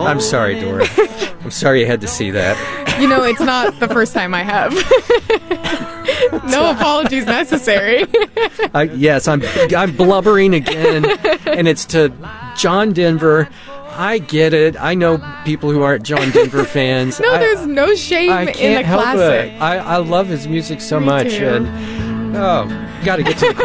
I'm sorry, Dora. I'm sorry you had to see that. It's not the first time I have. No apologies necessary. Yes, I'm blubbering again, and it's to John Denver. I get it. I know people who aren't John Denver fans. No, there's no shame in the classic. I love his music so much. Too. And got to get to the